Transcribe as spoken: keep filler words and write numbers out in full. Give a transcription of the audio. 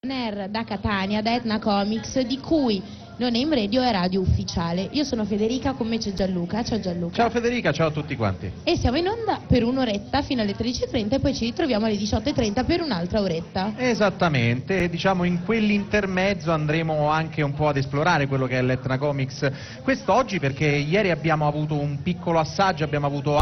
partner da Catania, da Etna Comics, di cui No Name Radio è radio ufficiale. Io sono Federica, con me c'è Gianluca. Ciao Gianluca. Ciao Federica, ciao a tutti quanti. E siamo in onda per un'oretta fino alle tredici e trenta e poi ci ritroviamo alle diciotto e trenta per un'altra oretta. Esattamente, diciamo in quell'intermezzo andremo anche un po' ad esplorare quello che è l'Etna Comics quest'oggi, perché ieri abbiamo avuto un piccolo assaggio, abbiamo avuto